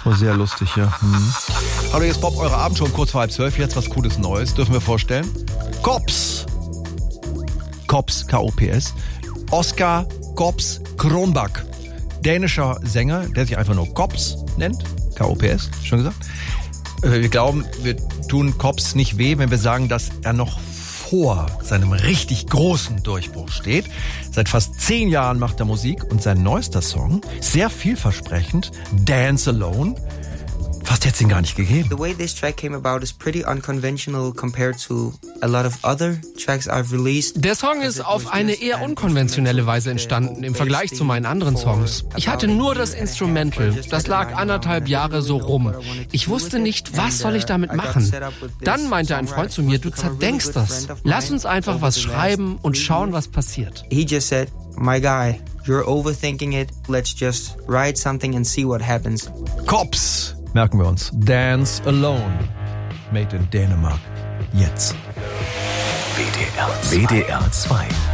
Oh, sehr lustig, ja. Hallo, hier ist Bob, eure Abendshow um kurz vor 11:30. Jetzt was Cooles Neues, dürfen wir vorstellen. Kops, K-O-P-S. Oskar Kops Kronbach. Dänischer Sänger, der sich einfach nur Kops nennt. K-O-P-S, schon gesagt. Wir glauben, wir tun Kops nicht weh, wenn wir sagen, dass er noch vor seinem richtig großen Durchbruch steht. Seit fast 10 Jahren macht er Musik und sein neuester Song, sehr vielversprechend, Dance Alone, fast hätte es ihn gar nicht gegeben. The way this track came about is pretty unconventional compared to a lot of other tracks I've released. Der Song ist auf eine eher unkonventionelle Weise entstanden im Vergleich zu meinen anderen Songs. Ich hatte nur das Instrumental. Das lag 1,5 Jahre so rum. Ich wusste nicht, was soll ich damit machen. Dann meinte ein Freund zu mir, du zerdenkst das. Lass uns einfach was schreiben und schauen, was passiert. He just said, my guy, you're overthinking it. Let's just write something and see what happens. Kops, merken wir uns. Dance Alone. Made in Dänemark. Jetzt. WDR 2.